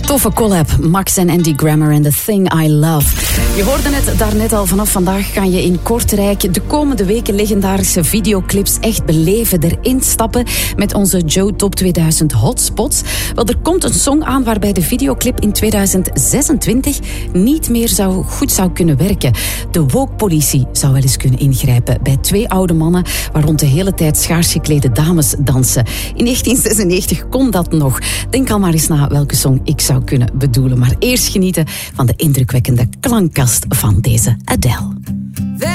Toffe collab, Max en Andy Grammer en The Thing I Love. Je hoorde het daarnet al, vanaf vandaag ga je in Kortrijk de komende weken legendarische videoclips echt beleven, erin stappen met onze Joe Top 2000 Hotspots. Wel, er komt een song aan waarbij de videoclip in 2026 niet meer goed zou kunnen werken. De woke-politie zou wel eens kunnen ingrijpen bij 2 oude mannen waar rond de hele tijd schaars geklede dames dansen. In 1996 kon dat nog. Denk al maar eens na welke song ik zou kunnen bedoelen. Maar eerst genieten van de indrukwekkende klankkast van deze Adele.